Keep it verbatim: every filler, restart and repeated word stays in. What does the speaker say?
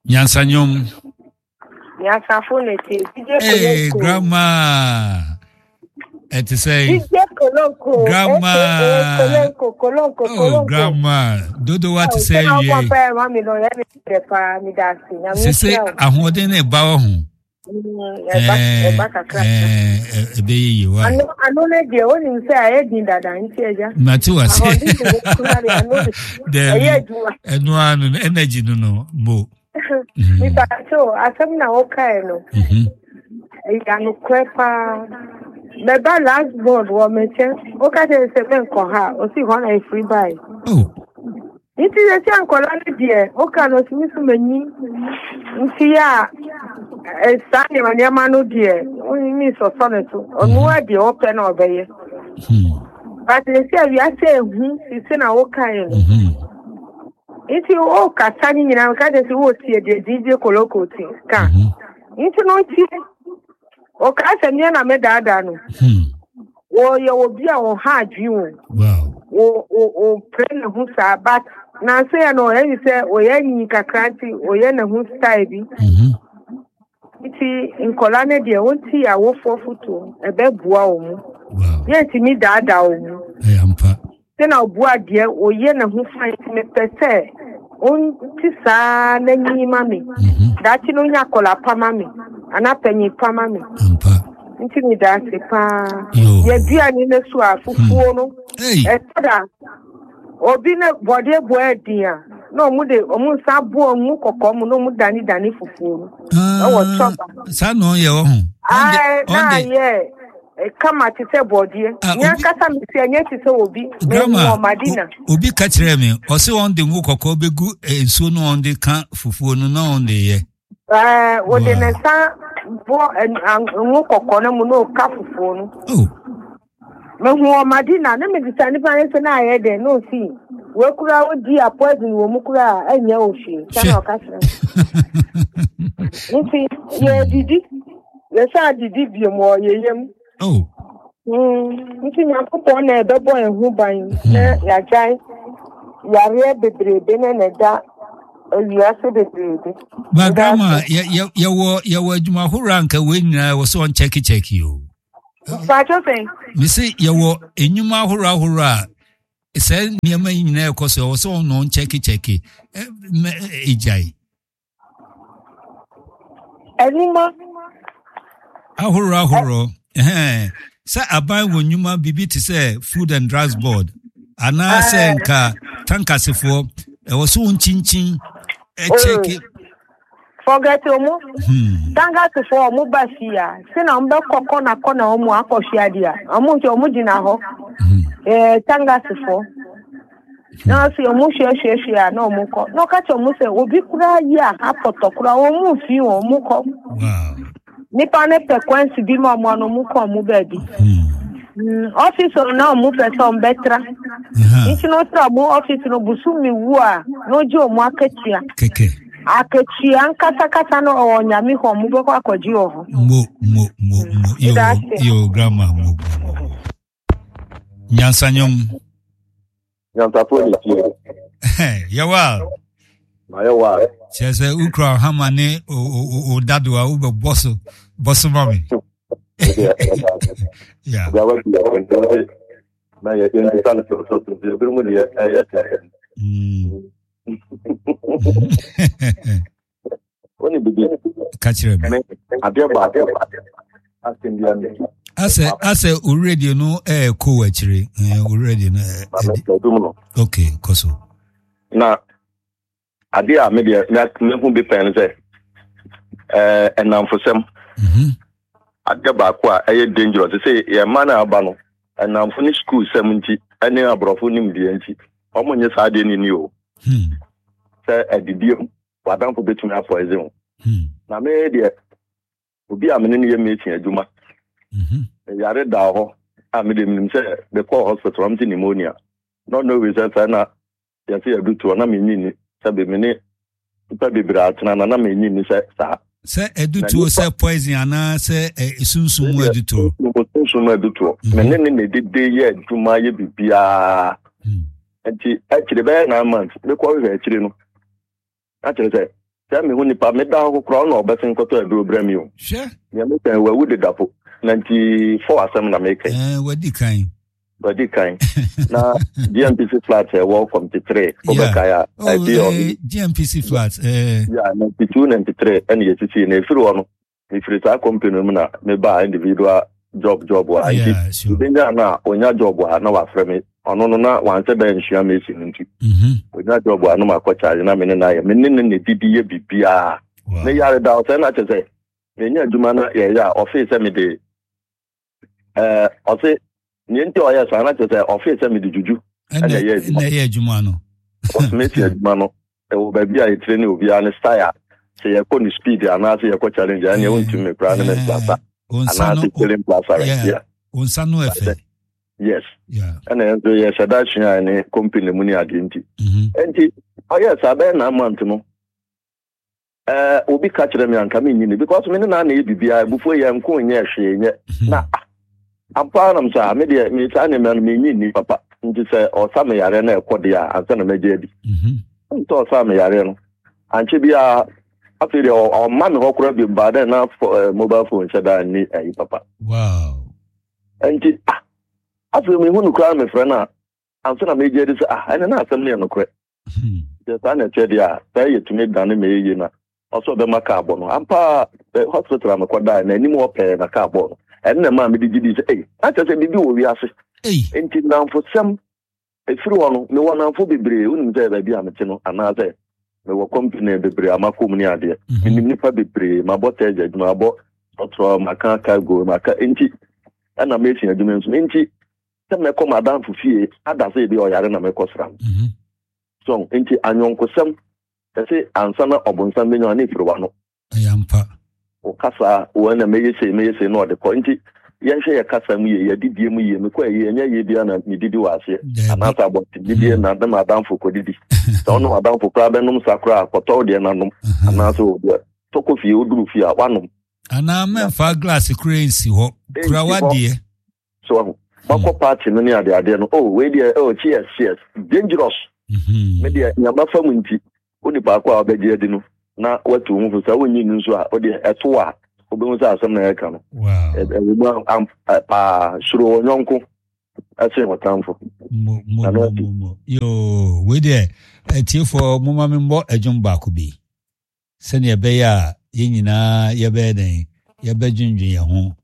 Nyansanyom. Nyansafonete. Hey, grandma. Et say, grandma. Kolonko, kolonko, oh, grandma. Dodo what to say? She say, I'm holding a bow. Eh, eh, be you are. I know the only say I did that. I'm saying, Matua say, there is one energy, no, no, bo. Mister So, I said, now, okay, no. I'm crepa. Beba last board was mentioned. Okay, there is a man called her, or see one I free buy. Oh, it is a young colony, dear. Okay, no, Miss Many. See, ya, a son of a man, dear. Only Miss or sonnet, or no idea, open or bay. But they say, we are saying, it's in our kind. It's you all catching in our garden to watch the D J Coloco thing. It's no tea. Okay, I said, Yana made that done. Oh, you will be on hard you. Wow. Oh, oh, oh, pray who's a but now say, I know, any say, oh, any cacranti, or yana who's tidy. It's in Colana, dear, won't see a wolf for foot, a bed wow. Yes, to me, that down. I am pa. Then I'll boa dear, or yana who finds me per se. On Tissa, Nanny, mammy. That you know, Yakola, pa mammy. Ana penny pa mami. Ampa. Nti mi da se pa. Ye bia ni na so afufuo no. Hey. E tada. Obi na bode boa dia. No mu de omu sa bo mu kokko mu no mu dani dani fufuo no. E wo choba. Sa no ye wo hu. Ai na ye. E kama ti se bode. Nya kasa mi se nya ti se obi. Grandma Madina. Obi ka kire me. O se on de mu kokko begu enso no on de ka fufuo no na on de ye. Eh, what the nessa bo and Mukokona Muno Cafufono. Oh, Mahu Madina, let me decide if I say I had no see. Work out dear poison, Mukura, and Yoshi. You see, yeah, did it? Yes, I did it more, yam. Oh, hm, you see, I put on a double and who buying, ya jai, ya baby, ben and that. But grandma, ya ya ya wo ya wo adwuma horanka we nyina wo so on check check you. Pacho say. Me say ya wo enyuma hora hora. Say niam nyina e koso wo so on check check. Ejai. Enuma. Ahora hora. Eh. Say aban wo nyuma bibi ti say food and drugs board. Ana say nka tankasefo e wo so on chinchin. Check it. Forget omo. Tanga to for omo basia. Se na mbe kokko na kona omo akohia dia. Omo nti omo gina ho. Eh tanga to for. Na si omo hwe hwe hwe na omo ko. No ka che omo se obi kura yi a apoto kura omo fi omo ko. Wow. Ni pa ne frequency bi mo mo no mu ko omo ba bi. Office na omo person betra. Nti no tra mo office no busu mi wu a no je omo akatia. Keke. Akatia nkata kata no onyame ho mo be ko akwaji ho. Mo mo mo mo yo yo grandma mo. Nyansanyom. Nyansafo ti. Eh, yawa. Ma yawa. Chese ukra hamane o o dadwa u be bosso bosso mami. Yeah. Na ya yin da sana so so da birmu ne ya ya ta. Mm. Woni bibi kachire me. Abia ba abia ba. Asin dia ne. Ase ase already no eh ko achire. Eh already no. Okay, koso. Na adia me dia na me hu bi pen say eh enamfosem. Mhm. Adia ba ko a eh dangerous say ye man aba no. Enamfo ni school seventy ene abrofo nim die nti. Omo nye sa de ni ni o. Hmm. Say edidi wadan fo betumi apoison. Hmm. Na me dia obi amene ne ye mechi adwuma. Mhm. Yare da ho amede nim say the call hospital am pneumonia. No no we say na ya say aduto na me nyini say be me ne pa bebra atena na na me nyini say sa. Say eduto say poison ana say esunsun eduto. Esunsun eduto. Me ne ne de ye adwuma ye bibia. Hmm. Enti akire be na month me ko we akire no. Akire say Tell me when you permit down crown or betting coto do bremio. Sure. You understand where would the double ninety-four assembly making? Eh, what the kind? What the kind? Now, G M P C flats, uh, welcome to three. Yeah. Oh, uh, G M P C flats. Uh, yeah, ninety-two, ninety-three, and you see, and if you want, if it's a company, me buy individual job, job, or yeah, sure. Then now, when your job, I know what from it. Ono no na wan se ben hia mesi nti mhm we na job anu makocha na me na ya me ne ne didiye bibia na yare da o se na chese me nya adwuma na ya ya office me de eh o se ni nti o ya sa na chese office me de juju na na ya adwuma no o se me ti adwuma no e wo ba bia e train obi an style se ya ko ni speed ana se ya ko challenge ani won tu me pra na me plasa ana se challenge plasa ya on sanu efe. Yes. Yeah. And then so yes, that's any company money identity. Mhm. And oh yes, I bet na month no. Eh obi catch them and come in because me na na e bibia before ye nko nye hwe nye na ampa na msa me de me sa ne me me ni papa nti se o sa me yare na ekode a ansa na meje di. Mhm. Nti o sa me yare no. Anche bia afiri o ma me hokora bi ba de na mobile phone shada ni eh papa. Wow. Nti after me who no cry my friend na ansa na meje di se ah ene na asem ne no kre. Mhm. Just an chedia say you to make dane me yi na also be maka abo no ampa hospital am kwada na anim ope na ka abo no ene na ma me digidi say eh acha say bibi wo wi ase eh enti na mfo sem efiri wo no me wona mfo bebre unim say ba bi amete no ana say me wo company bebre amakom ni ade nim nipa bebre ma botage aduma abo otro maka ka go maka enti ana me tin aduma nso enti se me ko madam fufie ada say bi o yare na me ko sram mhm so enti anyonkosem ese ansana obonsan menyo na ifiri wano ayampa o kasa o na meyese meyese no de ko enti yenhwe ye kasa mu ye yadidie mu ye me ko ye enya ye bia na mi didi wase anata abo didi na dem adamfo ko didi so no adamfo kra be num sakra akoto de na num anata o de to ko fie oduru fie a wanom ana memfa glass currency ho kra wadie so bako party no ni ade ade no oh we dey oh cheers cheers dangerous mhm me dey nyama famu nti oni ba kwa obeje adi no na watu hu so wonyi nso a odi eto a obehu sa asem na yeka no wow e we am pa shuro onyonko ase watamfo mo mo mo yo we dey eti for mo ma membo adwum ba ko bi se ne be ya ye nyina ye be den ye be dwundwen ye ho